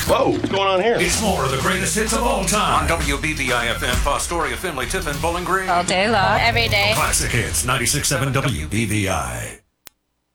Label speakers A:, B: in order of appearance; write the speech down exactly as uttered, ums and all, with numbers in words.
A: Whoa, what's going on here?
B: It's more of the greatest hits of all time. On W B V I F M, Fostoria, Finley, Tiffin, Bowling Green.
C: All day long, every day.
B: Classic hits, ninety-six point seven W B V I.